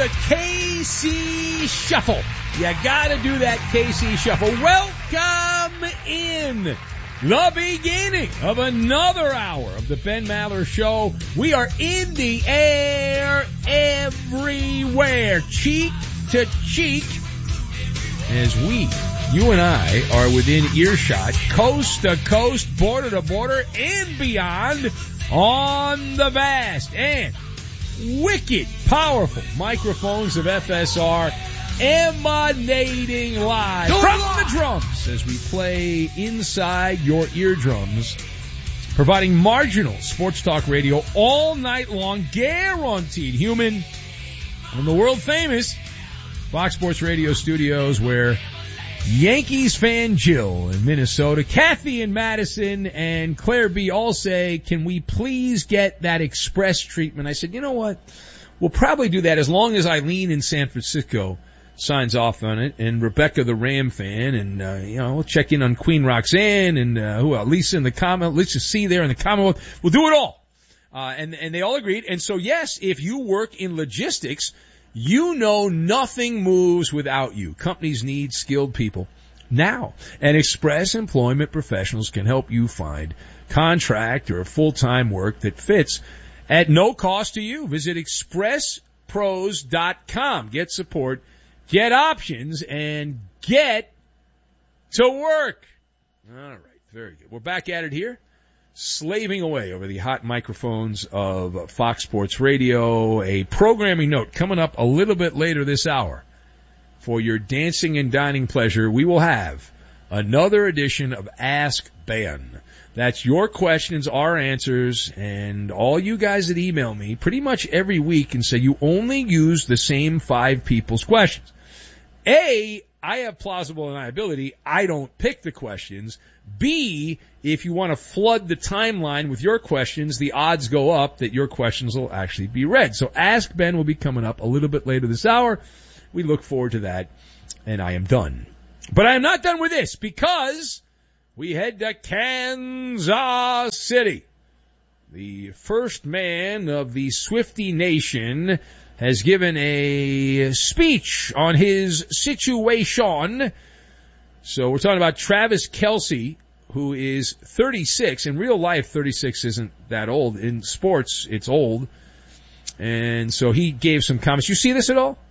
the KC Shuffle. You gotta do that KC Shuffle. Welcome in the beginning of another hour of the Ben Maller Show. We are in the air everywhere, cheek to cheek, as you and I are within earshot, coast to coast, border to border, and beyond on the vast and wicked powerful microphones of FSR, emanating live from the drums as we play inside your eardrums, providing marginal sports talk radio all night long, guaranteed human, from the world famous Fox Sports Radio studios, where Yankees fan Jill in Minnesota, Kathy in Madison, and Claire B. all say, can we please get that express treatment? I said, you know what? We'll probably do that as long as Eileen in San Francisco signs off on it, and Rebecca the Ram fan, and we'll check in on Queen Roxanne, and who else? Lisa in the Commonwealth, Lisa C there in the Commonwealth. We'll do it all. And they all agreed. And so yes, if you work in logistics, you know nothing moves without you. Companies need skilled people now, and Express Employment Professionals can help you find contract or full-time work that fits at no cost to you. Visit expresspros.com. Get support, get options, and get to work. All right, very good. We're back at it here, slaving away over the hot microphones of Fox Sports Radio. A programming note coming up a little bit later this hour. For your dancing and dining pleasure, we will have another edition of Ask Ben. That's your questions, our answers, and all you guys that email me pretty much every week and say you only use the same 5 people's questions. A, I have plausible deniability. I don't pick the questions. B, if you want to flood the timeline with your questions, the odds go up that your questions will actually be read. So Ask Ben will be coming up a little bit later this hour. We look forward to that, and I am done. But I am not done with this, because we head to Kansas City. The first man of the Swiftie Nation has given a speech on his situation. So we're talking about Travis Kelce, who is 36. In real life, 36 isn't that old. In sports, it's old. And so he gave some comments. You see this at all?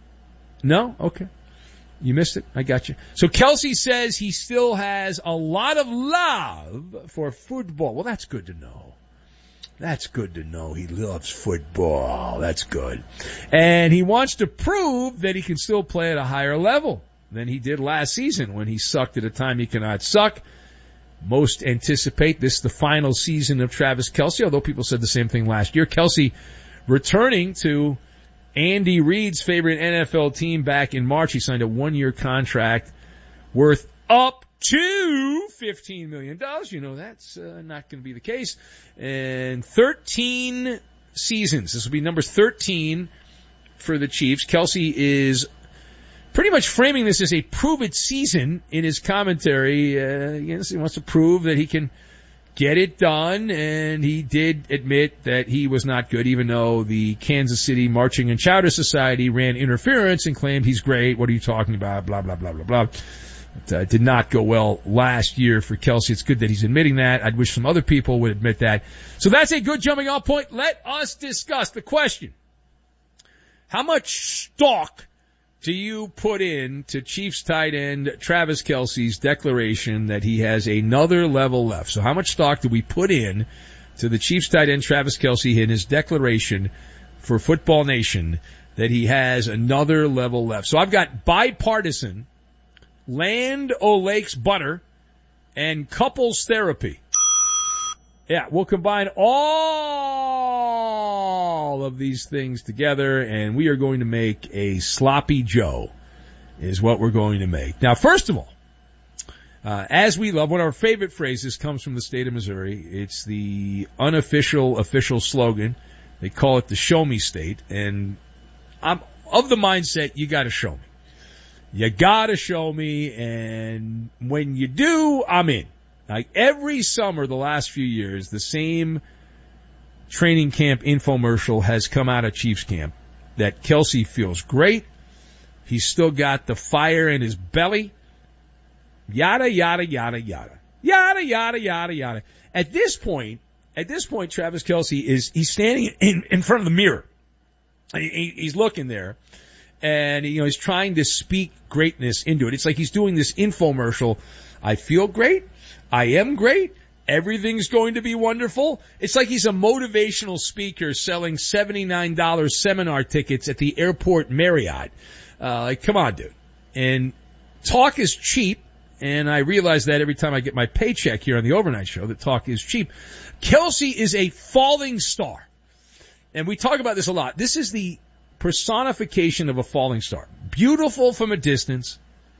No? Okay. You missed it? I got you. So Kelce says he still has a lot of love for football. Well, that's good to know. That's good to know. He loves football. That's good. And he wants to prove that he can still play at a higher level than he did last season when he sucked at a time he cannot suck. Most anticipate this the final season of Travis Kelce, although people said the same thing last year. Kelce returning to Andy Reid's favorite NFL team back in March. He signed a 1-year contract worth up to $15 million. You know that's not going to be the case. And 13 seasons. This will be number 13 for the Chiefs. Kelce is pretty much framing this as a prove-it season in his commentary. He wants to prove that he can get it done, and he did admit that he was not good, even though the Kansas City Marching and Chowder Society ran interference and claimed he's great. What are you talking about? Blah, blah, blah, blah, blah. It did not go well last year for Kelce. It's good that he's admitting that. I'd wish some other people would admit that. So that's a good jumping off point. Let us discuss the question. How much stock do you put in to Chiefs tight end Travis Kelce's declaration that he has another level left? So how much stock do we put in to the Chiefs tight end Travis Kelce in his declaration for Football Nation that he has another level left? So I've got bipartisan, Land O'Lakes butter, and couples therapy. Yeah, we'll combine all of these things together, and we are going to make a sloppy Joe, is what we're going to make. Now, first of all, as we love, one of our favorite phrases comes from the state of Missouri. It's the unofficial, official slogan. They call it the Show Me State, and I'm of the mindset, you gotta show me. You gotta show me, and when you do, I'm in. Like every summer the last few years, the same training camp infomercial has come out of Chiefs camp. that Kelce feels great. He's still got the fire in his belly. Yada, yada, yada, yada. Yada, yada, yada, yada. At this point, Travis Kelce he's standing in front of the mirror. He's looking there. And, he's trying to speak greatness into it. It's like he's doing this infomercial. I feel great. I am great. Everything's going to be wonderful. It's like he's a motivational speaker selling $79 seminar tickets at the airport Marriott. Come on, dude. And talk is cheap. And I realize that every time I get my paycheck here on the overnight show, that talk is cheap. Kelce is a falling star. And we talk about this a lot. This is the personification of a falling star. Beautiful from a distance.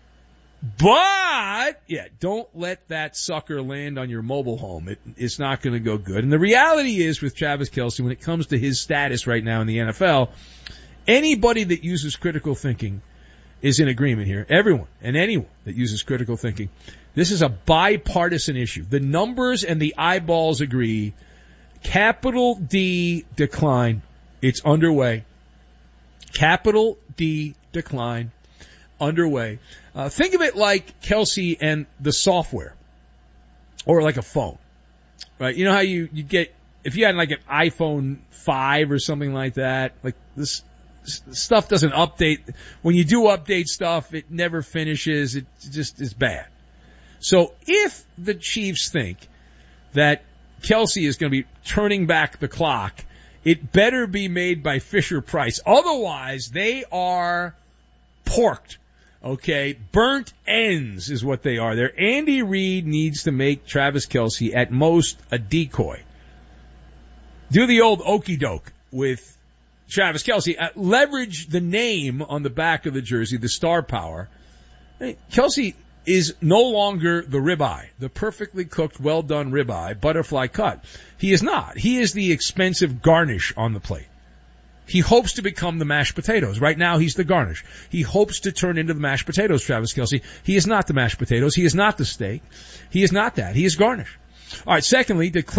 But, don't let that sucker land on your mobile home. It's not going to go good. And the reality is with Travis Kelce, when it comes to his status right now in the NFL, anybody that uses critical thinking is in agreement here. Everyone and anyone that uses critical thinking. This is a bipartisan issue. The numbers and the eyeballs agree. Capital D decline. It's underway. Capital D decline. Underway. Think of it like Kelce and the software. Or like a phone. Right? You know how you get, if you had like an iPhone 5 or something like that, like this stuff doesn't update. When you do update stuff, it never finishes. It just is bad. So if the Chiefs think that Kelce is going to be turning back the clock, it better be made by Fisher-Price. Otherwise, they are porked. Okay? Burnt ends is what they are. Andy Reid needs to make Travis Kelce at most a decoy. Do the old okey doke with Travis Kelce, leverage the name on the back of the jersey, the star power. Kelce is no longer the ribeye, the perfectly cooked, well-done ribeye, butterfly cut. He is not. He is the expensive garnish on the plate. He hopes to become the mashed potatoes. Right now, he's the garnish. He hopes to turn into the mashed potatoes, Travis Kelce. He is not the mashed potatoes. He is not the steak. He is not that. He is garnish. All right, secondly,